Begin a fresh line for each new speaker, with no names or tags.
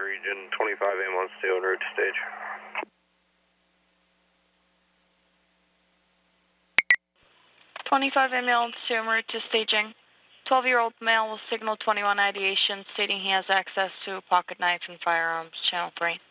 region, 25 AM on stay en route to stage.
25 ambulance to en route to staging. 12-year-old male will signal 21 ideation stating he has access to a pocket knife and firearms, channel 3.